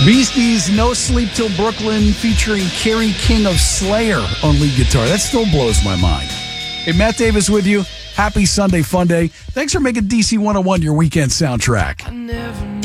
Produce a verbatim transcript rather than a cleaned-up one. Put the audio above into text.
Beasties, No Sleep Till Brooklyn, featuring Kerry King of Slayer on lead guitar. That still blows my mind. Hey, Matt Davis with you. Happy Sunday Fun Day. Thanks for making D C one oh one your weekend soundtrack. I never